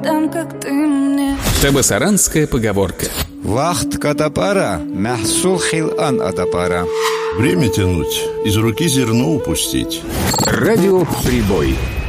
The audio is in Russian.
отдам, как ты мне. Табасаранская поговорка. Вахт катапара, мяхсул хил-ан атапара. Время тянуть, из руки зерно упустить. Радио «Прибой».